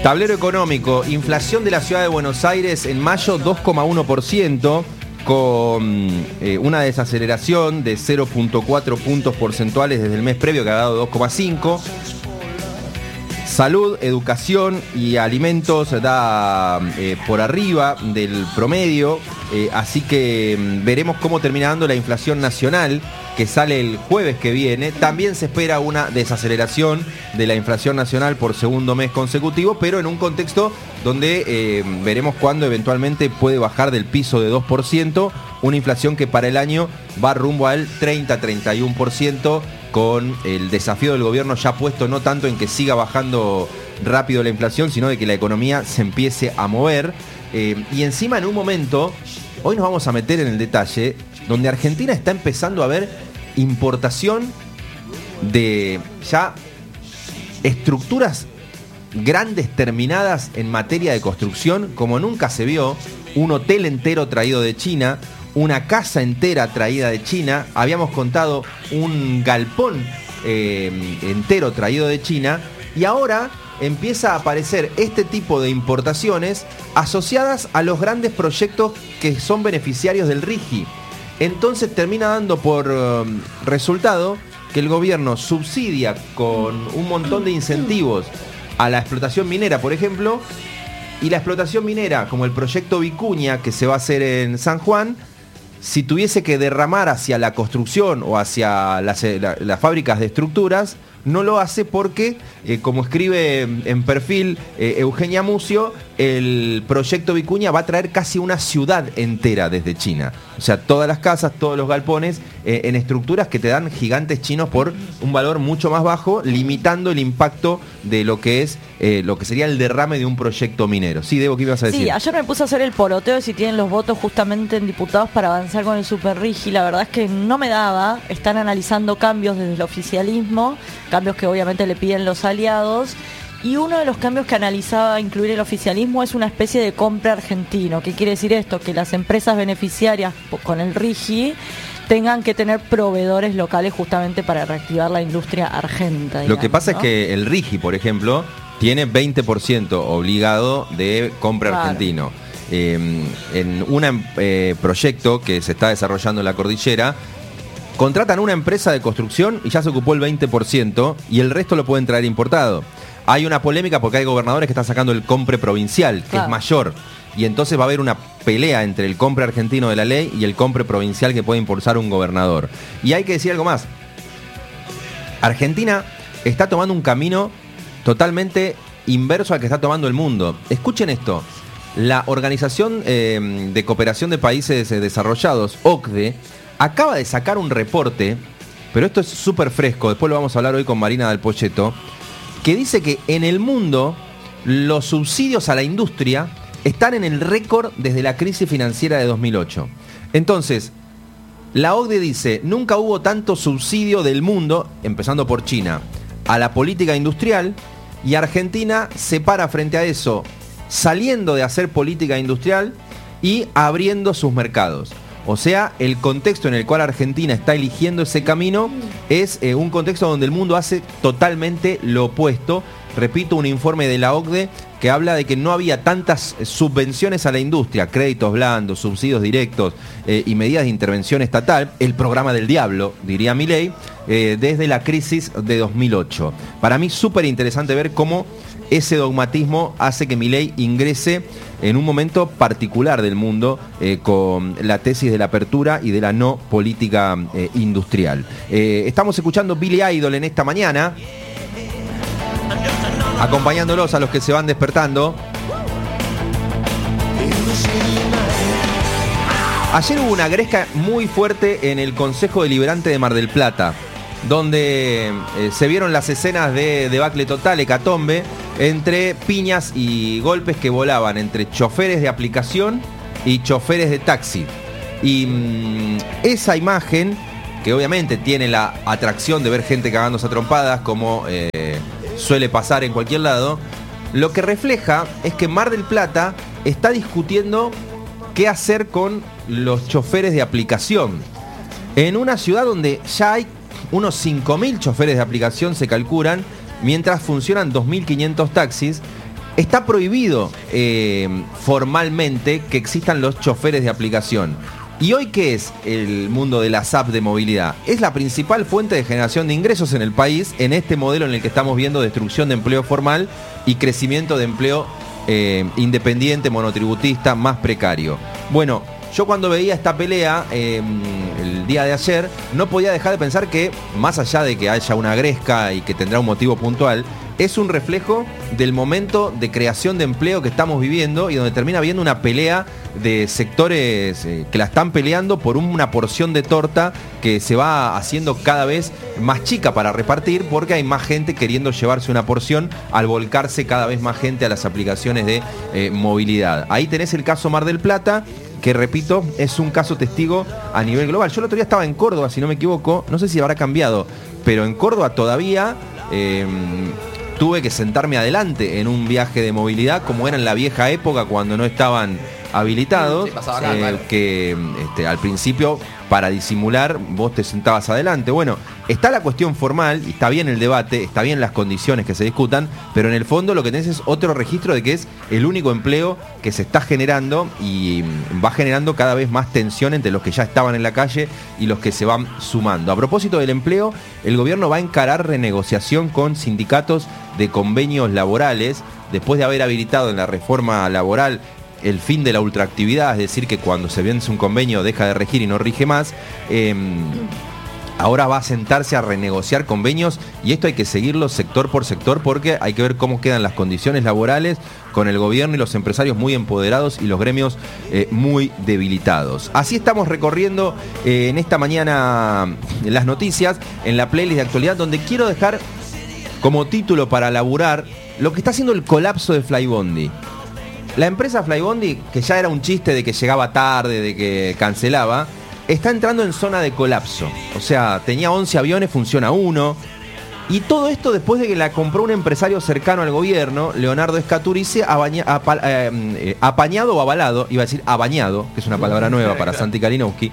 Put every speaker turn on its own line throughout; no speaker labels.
Tablero económico, inflación de la ciudad de Buenos Aires en mayo 2,1%, con una desaceleración de 0,4 puntos porcentuales desde el mes previo, que ha dado 2,5. Salud, educación y alimentos da por arriba del promedio, así que veremos cómo termina dando la inflación nacional, que sale el jueves que viene. También se espera una desaceleración de la inflación nacional por segundo mes consecutivo, pero en un contexto donde veremos cuándo eventualmente puede bajar del piso de 2%, una inflación que para el año va rumbo al 30-31%, con el desafío del gobierno ya puesto no tanto en que siga bajando rápido la inflación, sino de que la economía se empiece a mover. Y encima, en un momento, hoy nos vamos a meter en el detalle, donde Argentina está empezando a ver importación de ya estructuras grandes terminadas en materia de construcción, como nunca se vio. Un hotel entero traído de China, una casa entera traída de China, habíamos contado un galpón entero traído de China, y ahora empieza a aparecer este tipo de importaciones asociadas a los grandes proyectos que son beneficiarios del RIGI. Entonces termina dando por resultado que el gobierno subsidia con un montón de incentivos a la explotación minera, por ejemplo, y la explotación minera, como el proyecto Vicuña, que se va a hacer en San Juan, si tuviese que derramar hacia la construcción o hacia las fábricas de estructuras, no lo hace porque, como escribe en Perfil Eugenia Mucio, el proyecto Vicuña va a traer casi una ciudad entera desde China. O sea, todas las casas, todos los galpones, en estructuras que te dan gigantes chinos por un valor mucho más bajo, limitando el impacto de lo que es lo que sería el derrame de un proyecto minero. Sí, Debo, ¿qué ibas a decir?
Sí, ayer me puse a hacer el poroteo de si tienen los votos justamente en diputados para avanzar con el Super RIGI. La verdad es que no me daba. Están analizando cambios desde el oficialismo, cambios que obviamente le piden los aliados. Y uno de los cambios que analizaba incluir el oficialismo es una especie de compra argentino. ¿Qué quiere decir esto? Que las empresas beneficiarias con el RIGI tengan que tener proveedores locales justamente para reactivar la industria argenta. Digamos,
lo que pasa, ¿no?,
es
que el RIGI, por ejemplo, tiene 20% obligado de compra, claro, argentino. En un proyecto que se está desarrollando en la cordillera, contratan una empresa de construcción y ya se ocupó el 20%, y el resto lo pueden traer importado. Hay una polémica porque hay gobernadores que están sacando el compre provincial, que claro, es mayor. Y entonces va a haber una pelea entre el compre argentino de la ley y el compre provincial que puede impulsar un gobernador. Y hay que decir algo más. Argentina está tomando un camino totalmente inverso al que está tomando el mundo. Escuchen esto. La Organización de Cooperación de Países Desarrollados, OCDE, acaba de sacar un reporte, pero esto es súper fresco, después lo vamos a hablar hoy con Marina Dal Pochetto, que dice que en el mundo los subsidios a la industria están en el récord desde la crisis financiera de 2008. Entonces, la OCDE dice, nunca hubo tanto subsidio del mundo, empezando por China, a la política industrial, y Argentina se para frente a eso, saliendo de hacer política industrial y abriendo sus mercados. O sea, el contexto en el cual Argentina está eligiendo ese camino es un contexto donde el mundo hace totalmente lo opuesto. Repito, un informe de la OCDE que habla de que no había tantas subvenciones a la industria, créditos blandos, subsidios directos y medidas de intervención estatal, el programa del diablo, diría Milei, desde la crisis de 2008. Para mí súper interesante ver cómo ese dogmatismo hace que Milei ingrese en un momento particular del mundo con la tesis de la apertura y de la no política industrial. Estamos escuchando Billy Idol en esta mañana, acompañándolos a los que se van despertando. Ayer hubo una gresca muy fuerte en el Consejo Deliberante de Mar del Plata, donde se vieron las escenas de debacle total, hecatombe, entre piñas y golpes que volaban entre choferes de aplicación y choferes de taxi. Y esa imagen, que obviamente tiene la atracción de ver gente cagándose a trompadas, como suele pasar en cualquier lado, lo que refleja es que Mar del Plata está discutiendo qué hacer con los choferes de aplicación. En una ciudad donde ya hay unos 5.000 choferes de aplicación, se calculan, mientras funcionan 2.500 taxis, Está prohibido formalmente que existan los choferes de aplicación. ¿Y hoy qué es el mundo de las apps de movilidad? Es la principal fuente de generación de ingresos en el país, en este modelo en el que estamos viendo destrucción de empleo formal y crecimiento de empleo independiente, monotributista, más precario. Bueno, yo cuando veía esta pelea el día de ayer, no podía dejar de pensar que, más allá de que haya una gresca y que tendrá un motivo puntual, es un reflejo del momento de creación de empleo que estamos viviendo y donde termina habiendo una pelea de sectores que la están peleando por una porción de torta que se va haciendo cada vez más chica para repartir, porque hay más gente queriendo llevarse una porción al volcarse cada vez más gente a las aplicaciones de movilidad. Ahí tenés el caso Mar del Plata, que repito, es un caso testigo a nivel global. Yo el otro día estaba en Córdoba, si no me equivoco, no sé si habrá cambiado, pero en Córdoba todavía tuve que sentarme adelante en un viaje de movilidad como era en la vieja época cuando no estaban habilitados, que al principio para disimular vos te sentabas adelante. Bueno, está la cuestión formal y está bien el debate, está bien las condiciones que se discutan, pero en el fondo lo que tenés es otro registro de que es el único empleo que se está generando y va generando cada vez más tensión entre los que ya estaban en la calle y los que se van sumando. A propósito del empleo, el gobierno va a encarar renegociación con sindicatos de convenios laborales después de haber habilitado en la reforma laboral el fin de la ultraactividad, es decir, que cuando se vence un convenio deja de regir y no rige más. Ahora va a sentarse a renegociar convenios y esto hay que seguirlo sector por sector porque hay que ver cómo quedan las condiciones laborales con el gobierno y los empresarios muy empoderados y los gremios muy debilitados. Así estamos recorriendo en esta mañana las noticias en la playlist de actualidad, donde quiero dejar como título para laburar lo que está haciendo el colapso de Flybondi. La empresa Flybondi, que ya era un chiste de que llegaba tarde, de que cancelaba, está entrando en zona de colapso. O sea, tenía 11 aviones, funciona uno. Y todo esto después de que la compró un empresario cercano al gobierno, Leonardo Escaturice, apañado o avalado, iba a decir abañado, que es una palabra nueva para Santi Kalinowski,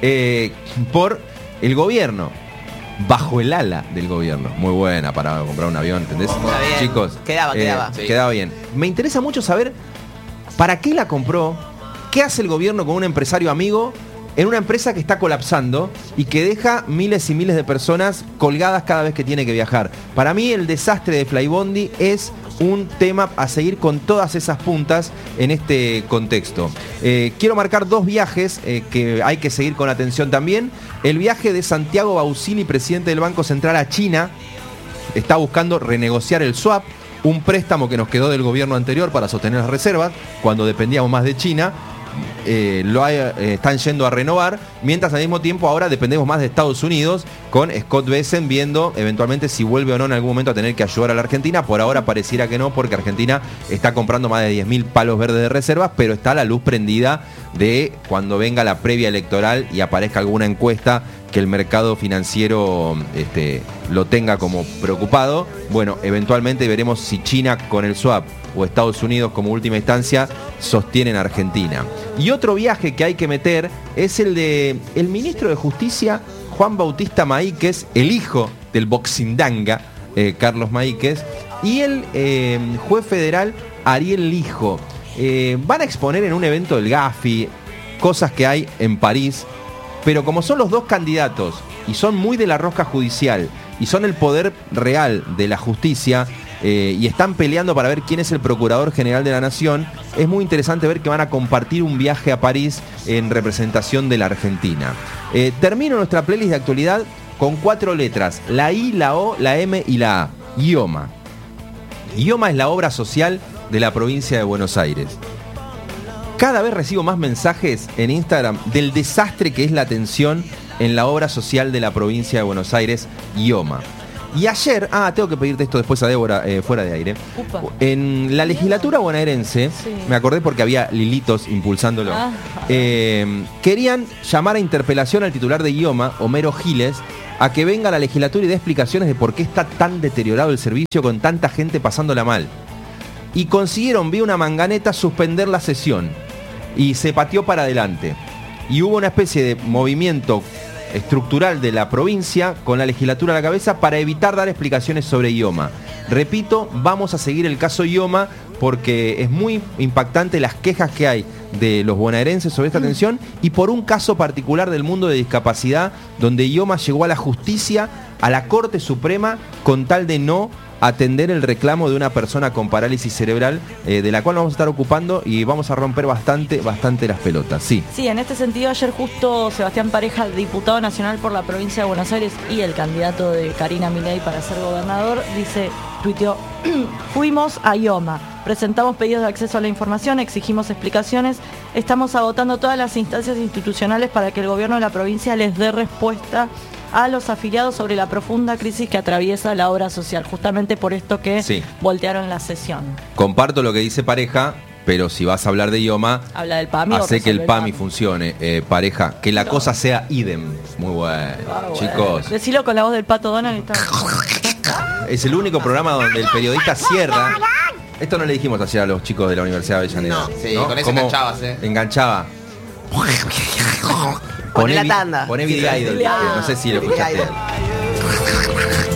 por el gobierno. Bajo el ala del gobierno. Muy buena para comprar un avión, ¿entendés? Chicos, quedaba bien. Me interesa mucho saber para qué la compró, qué hace el gobierno con un empresario amigo en una empresa que está colapsando y que deja miles y miles de personas colgadas cada vez que tiene que viajar. Para mí el desastre de Flybondi es un tema a seguir con todas esas puntas en este contexto. Quiero marcar dos viajes que hay que seguir con atención también. El viaje de Santiago Bausili, presidente del Banco Central, a China. Está buscando renegociar el swap, un préstamo que nos quedó del gobierno anterior para sostener las reservas cuando dependíamos más de China. Están yendo a renovar, mientras al mismo tiempo ahora dependemos más de Estados Unidos, con Scott Bessent viendo eventualmente si vuelve o no en algún momento a tener que ayudar a la Argentina. Por ahora pareciera que no, porque Argentina está comprando más de 10.000 palos verdes de reservas, pero está la luz prendida de cuando venga la previa electoral y aparezca alguna encuesta que el mercado financiero lo tenga como preocupado. Bueno, eventualmente veremos si China con el swap o Estados Unidos como última instancia sostienen a Argentina. Y otro viaje que hay que meter es el de el ministro de Justicia, Juan Bautista Maíquez, el hijo del boxindanga, Carlos Maíquez, y el juez federal Ariel Lijo. Van a exponer en un evento del Gafi cosas que hay en París, pero como son los dos candidatos y son muy de la rosca judicial y son el poder real de la justicia, y están peleando para ver quién es el procurador general de la nación, es muy interesante ver que van a compartir un viaje a París en representación de la Argentina. Termino nuestra playlist de actualidad con 4 letras: la I, la O, la M y la A. IOMA. IOMA es la obra social de la provincia de Buenos Aires. Cada vez recibo más mensajes en Instagram del desastre que es la atención en la obra social de la provincia de Buenos Aires, IOMA. Y ayer, tengo que pedirte esto después a Débora, fuera de aire.
Upa.
En la legislatura bonaerense, sí, me acordé porque había Lilitos impulsándolo, querían llamar a interpelación al titular de IOMA, Homero Giles, a que venga a la legislatura y dé explicaciones de por qué está tan deteriorado el servicio con tanta gente pasándola mal. Y consiguieron, vía una manganeta, suspender la sesión. Y se pateó para adelante. Y hubo una especie de movimiento estructural de la provincia con la legislatura a la cabeza para evitar dar explicaciones sobre IOMA. Repito, vamos a seguir el caso IOMA porque es muy impactante las quejas que hay de los bonaerenses sobre esta tensión y por un caso particular del mundo de discapacidad donde IOMA llegó a la justicia, a la Corte Suprema, con tal de no atender el reclamo de una persona con parálisis cerebral, de la cual nos vamos a estar ocupando y vamos a romper bastante las pelotas. Sí.
Sí, en este sentido, ayer justo Sebastián Pareja, diputado nacional por la provincia de Buenos Aires y el candidato de Karina Milei para ser gobernador, tuiteó, fuimos a IOMA, presentamos pedidos de acceso a la información, exigimos explicaciones, estamos agotando todas las instancias institucionales para que el gobierno de la provincia les dé respuesta a los afiliados sobre la profunda crisis que atraviesa la obra social, justamente por esto que voltearon la sesión.
Comparto lo que dice Pareja, pero si vas a hablar de IOMA,
habla del PAMI,
hace que el PAMI funcione, Pareja, que la cosa sea idem. Muy bueno, chicos.
Decilo con la voz del Pato Donald.
Es el único programa donde el periodista cierra. Esto no le dijimos ayer a los chicos de la Universidad de Avellaneda.
No, sí, ¿no? Con eso enganchabas,
Enganchaba.
Poné la tanda.
Poné Billy Idol, no sé si lo escuchaste.